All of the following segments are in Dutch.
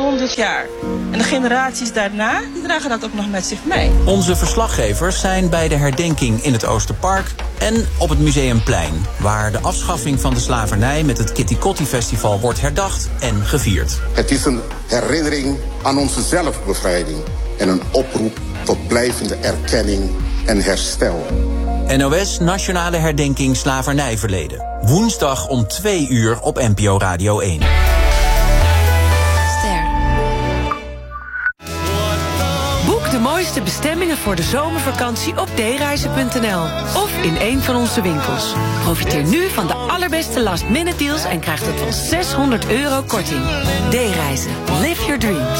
100 jaar. En de generaties daarna, die dragen dat ook nog met zich mee. Onze verslaggevers zijn bij de herdenking in het Oosterpark en op het Museumplein, waar de afschaffing van de slavernij met het Kitty Kotti Festival wordt herdacht en gevierd. Het is een herinnering aan onze zelfbevrijding en een oproep tot blijvende erkenning en herstel. NOS Nationale Herdenking Slavernijverleden. Woensdag om 2 uur op NPO Radio 1. Boek de mooiste bestemmingen voor de zomervakantie op dereizen.nl of in een van onze winkels. Profiteer nu van de allerbeste last-minute deals en krijg tot wel €600 korting. D-reizen. Live your dreams.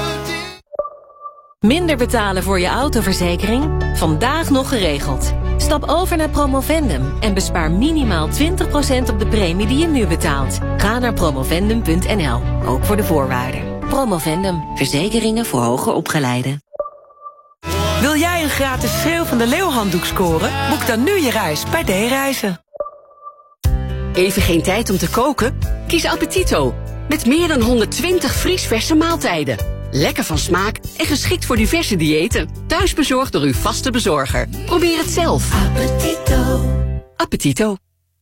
Minder betalen voor je autoverzekering? Vandaag nog geregeld. Stap over naar Promovendum en bespaar minimaal 20% op de premie die je nu betaalt. Ga naar promovendum.nl, ook voor de voorwaarden. Promovendum, verzekeringen voor hoger opgeleiden. Wil jij een gratis Schreeuw van de Leeuwhanddoek scoren? Boek dan nu je reis bij D-reizen. Even geen tijd om te koken? Kies Appetito. Met meer dan 120 vriesverse maaltijden. Lekker van smaak en geschikt voor diverse diëten. Thuis bezorgd door uw vaste bezorger. Probeer het zelf. Appetito. Appetito.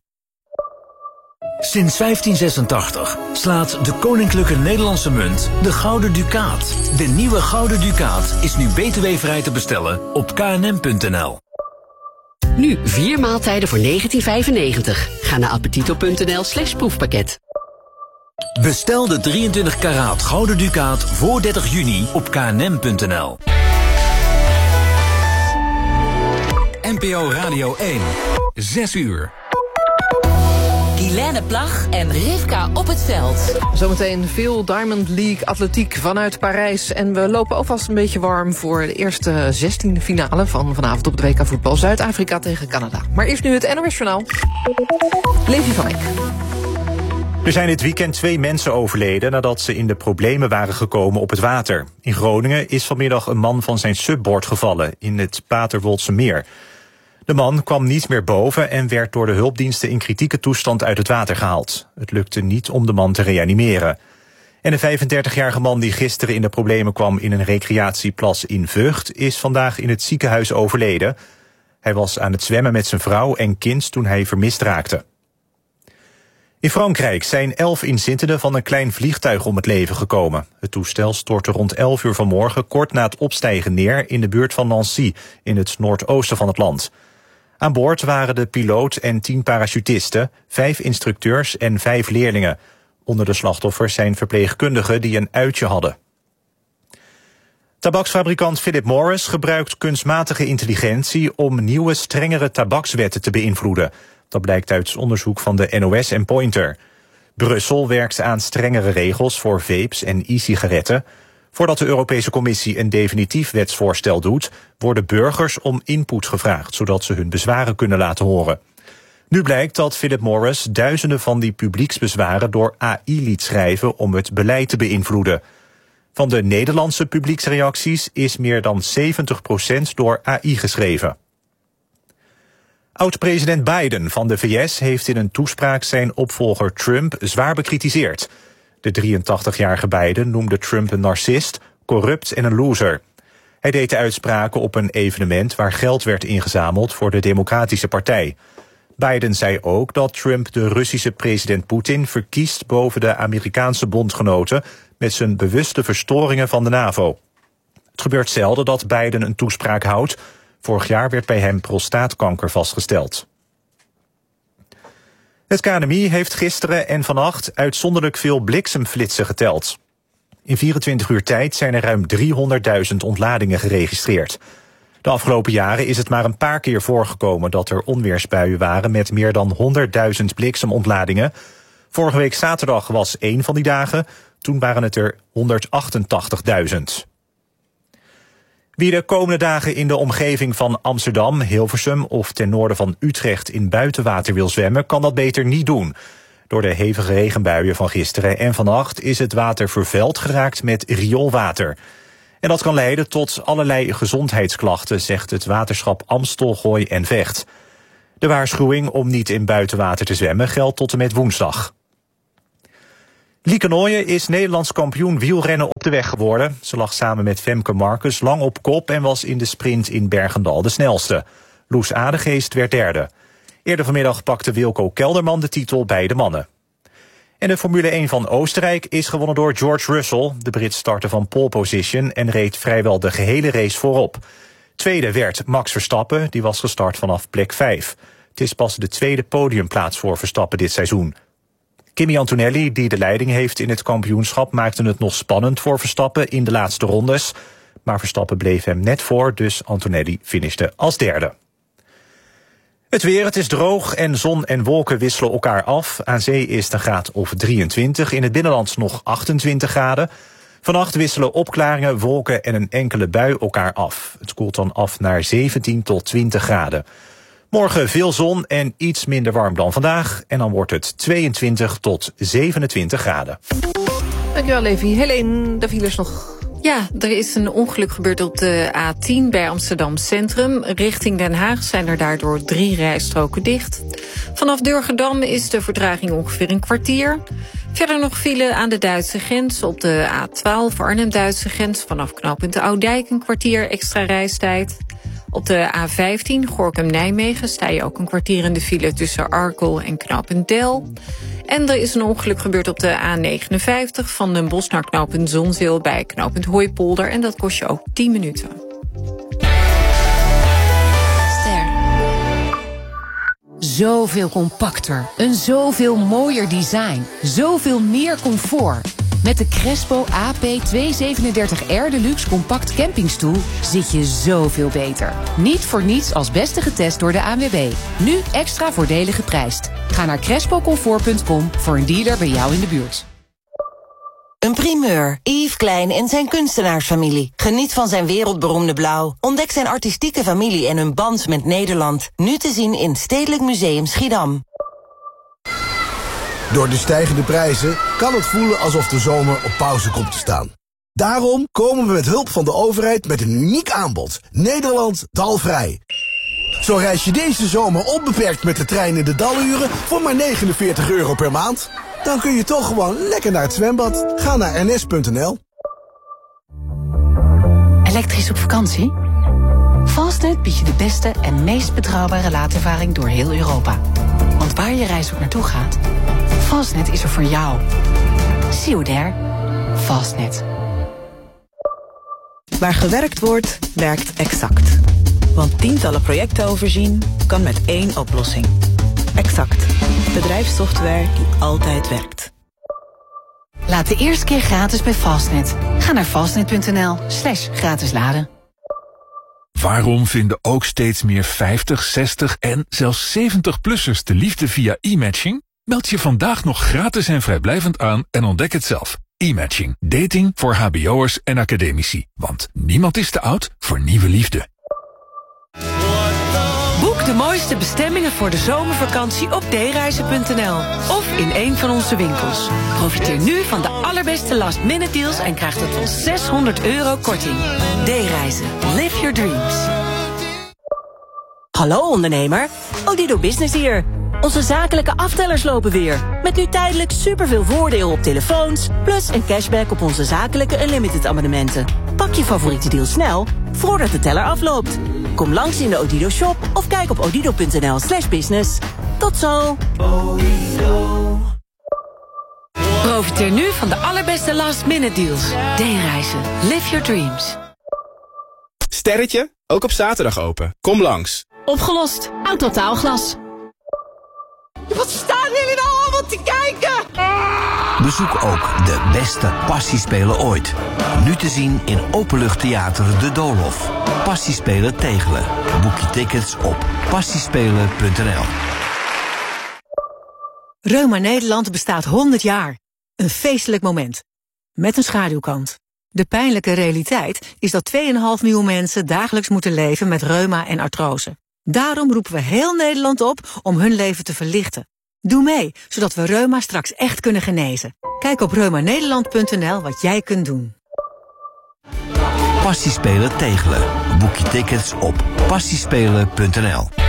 Sinds 1586 slaat de Koninklijke Nederlandse Munt de Gouden Ducaat. De nieuwe Gouden Ducaat is nu btw-vrij te bestellen op knm.nl. Nu 4 maaltijden voor €19,95. Ga naar appetito.nl/proefpakket. Bestel de 23 karaat Gouden Ducaat voor 30 juni op knm.nl. NPO Radio 1. 6 uur. Guilaine Plag en Rivka op het veld. Zometeen veel Diamond League atletiek vanuit Parijs. En we lopen alvast een beetje warm voor de eerste 16e finale van vanavond op het WK voetbal. Zuid-Afrika tegen Canada. Maar eerst nu het NOS-journaal. Levi van Eck. Er zijn dit weekend 2 mensen overleden nadat ze in de problemen waren gekomen op het water. In Groningen is vanmiddag een man van zijn subboard gevallen in het Paterwoldse Meer. De man kwam niet meer boven en werd door de hulpdiensten in kritieke toestand uit het water gehaald. Het lukte niet om de man te reanimeren. En de 35-jarige man die gisteren in de problemen kwam in een recreatieplas in Vught is vandaag in het ziekenhuis overleden. Hij was aan het zwemmen met zijn vrouw en kind toen hij vermist raakte. In Frankrijk zijn 11 inzittenden van een klein vliegtuig om het leven gekomen. Het toestel stortte rond 11 uur vanmorgen kort na het opstijgen neer in de buurt van Nancy, in het noordoosten van het land. Aan boord waren de piloot en 10 parachutisten, 5 instructeurs en 5 leerlingen. Onder de slachtoffers zijn verpleegkundigen die een uitje hadden. Tabaksfabrikant Philip Morris gebruikt kunstmatige intelligentie om nieuwe, strengere tabakswetten te beïnvloeden. Dat blijkt uit onderzoek van de NOS en Pointer. Brussel werkt aan strengere regels voor vapes en e-sigaretten. Voordat de Europese Commissie een definitief wetsvoorstel doet, worden burgers om input gevraagd, zodat ze hun bezwaren kunnen laten horen. Nu blijkt dat Philip Morris duizenden van die publieksbezwaren door AI liet schrijven om het beleid te beïnvloeden. Van de Nederlandse publieksreacties is meer dan 70% door AI geschreven. Oud-president Biden van de VS heeft in een toespraak zijn opvolger Trump zwaar bekritiseerd. De 83-jarige Biden noemde Trump een narcist, corrupt en een loser. Hij deed de uitspraken op een evenement waar geld werd ingezameld voor de Democratische Partij. Biden zei ook dat Trump de Russische president Poetin verkiest boven de Amerikaanse bondgenoten met zijn bewuste verstoringen van de NAVO. Het gebeurt zelden dat Biden een toespraak houdt. Vorig jaar werd bij hem prostaatkanker vastgesteld. Het KNMI heeft gisteren en vannacht uitzonderlijk veel bliksemflitsen geteld. In 24 uur tijd zijn er ruim 300.000 ontladingen geregistreerd. De afgelopen jaren is het maar een paar keer voorgekomen dat er onweersbuien waren met meer dan 100.000 bliksemontladingen. Vorige week zaterdag was 1 van die dagen, toen waren het er 188.000. Wie de komende dagen in de omgeving van Amsterdam, Hilversum of ten noorden van Utrecht in buitenwater wil zwemmen, kan dat beter niet doen. Door de hevige regenbuien van gisteren en vannacht is het water vervuild geraakt met rioolwater. En dat kan leiden tot allerlei gezondheidsklachten, zegt het waterschap Amstel, Gooi en Vecht. De waarschuwing om niet in buitenwater te zwemmen geldt tot en met woensdag. Lieke Nooijen is Nederlands kampioen wielrennen op de weg geworden. Ze lag samen met Femke Marcus lang op kop en was in de sprint in Bergendal de snelste. Loes Adegeest werd derde. Eerder vanmiddag pakte Wilco Kelderman de titel bij de mannen. En de Formule 1 van Oostenrijk is gewonnen door George Russell. De Brit startte van pole position en reed vrijwel de gehele race voorop. Tweede werd Max Verstappen, die was gestart vanaf plek 5. Het is pas de tweede podiumplaats voor Verstappen dit seizoen. Kimi Antonelli, die de leiding heeft in het kampioenschap, maakte het nog spannend voor Verstappen in de laatste rondes. Maar Verstappen bleef hem net voor, dus Antonelli finishte als derde. Het weer, het is droog en zon en wolken wisselen elkaar af. Aan zee is het een graad of 23, in het binnenland nog 28 graden. Vannacht wisselen opklaringen, wolken en een enkele bui elkaar af. Het koelt dan af naar 17 tot 20 graden. Morgen veel zon en iets minder warm dan vandaag. En dan wordt het 22 tot 27 graden. Dankjewel, Levi. Helene, de files nog. Ja, er is een ongeluk gebeurd op de A10 bij Amsterdam Centrum. Richting Den Haag zijn er daardoor 3 rijstroken dicht. Vanaf Durgerdam is de vertraging ongeveer een kwartier. Verder nog file aan de Duitse grens op de A12 Arnhem-Duitse grens. Vanaf knooppunt Oudijk een kwartier extra reistijd. Op de A15 Gorinchem-Nijmegen sta je ook een kwartier in de file tussen Arkel en knooppunt Del. En er is een ongeluk gebeurd op de A59 van Den Bosch naar knooppunt Zonzeel bij knooppunt Hooipolder. En dat kost je ook 10 minuten. Zoveel compacter, een zoveel mooier design, zoveel meer comfort. Met de Crespo AP237R Deluxe Compact Campingstoel zit je zoveel beter. Niet voor niets als beste getest door de ANWB. Nu extra voordelig geprijsd. Ga naar crespocomfort.com voor een dealer bij jou in de buurt. Een primeur. Yves Klein en zijn kunstenaarsfamilie. Geniet van zijn wereldberoemde blauw. Ontdek zijn artistieke familie en hun band met Nederland. Nu te zien in Stedelijk Museum Schiedam. Door de stijgende prijzen kan het voelen alsof de zomer op pauze komt te staan. Daarom komen we met hulp van de overheid met een uniek aanbod. Nederland dalvrij. Zo reis je deze zomer onbeperkt met de trein in de daluren voor maar €49 per maand. Dan kun je toch gewoon lekker naar het zwembad. Ga naar ns.nl. Elektrisch op vakantie? Fastnet biedt je de beste en meest betrouwbare laadervaring door heel Europa. Want waar je reis ook naartoe gaat, Fastnet is er voor jou. See you there. Fastnet. Waar gewerkt wordt, werkt Exact. Want tientallen projecten overzien kan met 1 oplossing. Exact. Bedrijfssoftware die altijd werkt. Laat de eerste keer gratis bij Fastnet. Ga naar fastnet.nl/gratis laden. Waarom vinden ook steeds meer 50, 60 en zelfs 70-plussers de liefde via e-matching? Meld je vandaag nog gratis en vrijblijvend aan en ontdek het zelf. E-matching. Dating voor hbo'ers en academici. Want niemand is te oud voor nieuwe liefde. Boek de mooiste bestemmingen voor de zomervakantie op dereizen.nl of in een van onze winkels. Profiteer nu van de allerbeste last-minute deals en krijg tot wel €600 korting. D-reizen. Live your dreams. Hallo ondernemer, Odido Business hier. Onze zakelijke aftellers lopen weer. Met nu tijdelijk superveel voordeel op telefoons, plus een cashback op onze zakelijke Unlimited abonnementen. Pak je favoriete deal snel, voordat de teller afloopt. Kom langs in de Odido shop of kijk op odido.nl/business. Tot zo! Profiteer nu van de allerbeste last-minute deals. D-reizen. Live your dreams. Sterretje, ook op zaterdag open. Kom langs. Opgelost. Autotaalglas. Wat staan jullie nou allemaal te kijken? Bezoek ook de beste passiespelen ooit. Nu te zien in Openluchttheater De Doolhof. Passiespelen Tegelen. Boek je tickets op passiespelen.nl. Reuma Nederland bestaat 100 jaar. Een feestelijk moment. Met een schaduwkant. De pijnlijke realiteit is dat 2,5 miljoen mensen dagelijks moeten leven met reuma en artrose. Daarom roepen we heel Nederland op om hun leven te verlichten. Doe mee, zodat we reuma straks echt kunnen genezen. Kijk op reumanederland.nl wat jij kunt doen. Passiespelen Tegelen. Boek je tickets op passiespelen.nl.